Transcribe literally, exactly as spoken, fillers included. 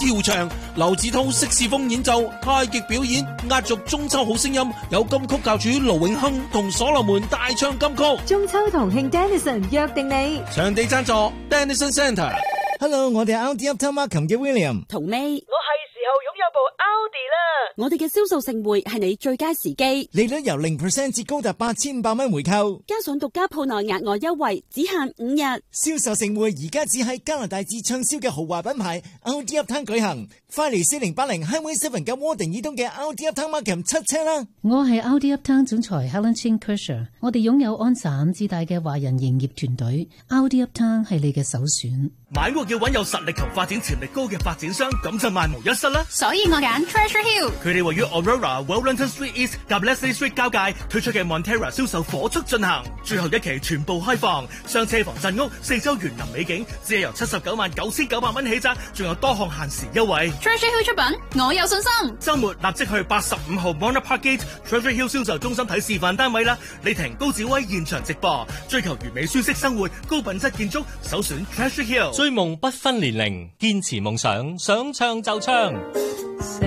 跳牆，劉子韜色士風演奏，太極表演，壓軸中秋好聲音，有金曲教主盧永亨同所羅門大唱金曲。 中秋同慶 Dennison 約定你， 場地贊助 Dennison Centre。Hello， 我哋係 Audi Uptown Markham 嘅 William。 同尾， 我係時候擁有部 Audi 啦。 我哋嘅銷售盛會係你最佳時機， 利率由零 percent 至高達八千五百蚊回購， 加上獨家鋪內額外優惠，只限五日。 銷售盛會而家只喺加拿大至暢銷嘅豪華品牌 Audi Uptown 舉行，快嚟四零八零 Highway Seven 嘅窩定以東嘅 Audi Uptown Markham 七車啦！ 我係 Audi Uptown 總裁 Helen Chin Kersher， 我哋擁有安省至大嘅華人營業團隊 ，Audi Uptown 係你嘅首選。 買屋要揾有實力同發展潛力高嘅發展商，咁就萬無一失啦。 所以我揀 Treasure Hill。 佢哋位於 Aurora、Wellington Street East 及 Leslie Street 交界推出嘅 Montera 銷售火速進行，最後一期全部開放，雙車房鎮屋，四周園林美景，只係由七十九萬九千九百蚊起則，仲有多項限時優惠。 Treasure Hill 出品，我有信心。 週末立即去八十五號 Mona Park Gate Treasure Hill 銷售中心睇示範單位啦！李婷、高子威現場直播，追求完美舒適生活，高品質建築，首選 Treasure Hill。 追夢不分年齡，堅持夢想，想唱就唱。